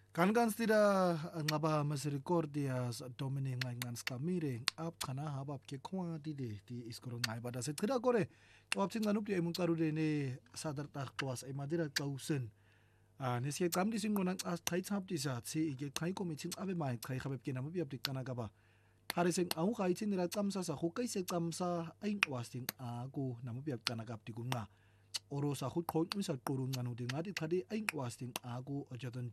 Kan stida ngaba masrecordi as Dominic ngan skamire ab kana habab ke kwa dide di iskoro ngai bada se tira kore waptin nganup di emun karude ne sadar tak twas e madira klausen ne sie kam di singo nang as thai chap di sa si ige khai ko mitin abe mai khai khabeb ke namu biap dik kana gaba hare seng au khai tin ra kamsa sa khu kai se kamsa ain wasting agu namu biap kana gap di kunga oro sa khut khoi mi sa turun nganu di ngadi thadi ain wasting agu ajadan